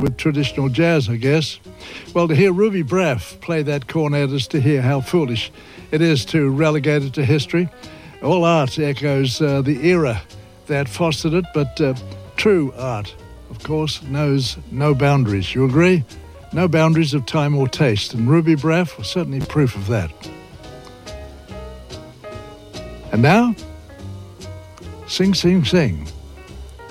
with traditional jazz, I guess. Well, to hear Ruby Braff play that cornet is to hear how foolish it is to relegate it to history. All art echoes the era that fostered it, but true art, of course, knows no boundaries. You agree? No boundaries of time or taste, and Ruby Braff was certainly proof of that. And now, sing, sing, sing.